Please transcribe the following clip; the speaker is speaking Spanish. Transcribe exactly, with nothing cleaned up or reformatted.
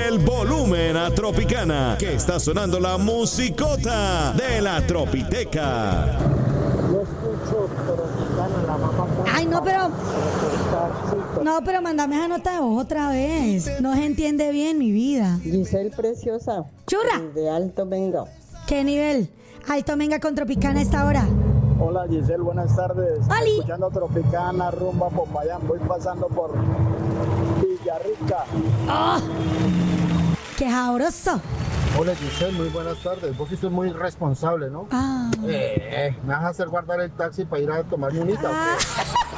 el volumen a Tropicana, que está sonando la musicota de la Tropiteca. Yo escucho Tropicana, la mamá. Ay, no, pero... No, pero mandame esa nota de voz otra vez. No se entiende bien mi vida. Giselle Preciosa. ¡Churra! De Alto Venga. ¿Qué nivel? Alto Venga con Tropicana a esta hora. Hola Giselle, buenas tardes. ¡Oli! Escuchando Tropicana, rumba Popayán. Voy pasando por Villarrica. ¡Oh! ¡Qué sabroso! Hola Giselle, muy buenas tardes. Vos que sos muy responsable, ¿no? Ah. Eh, ¿me vas a hacer guardar el taxi para ir a tomar unita? Ah.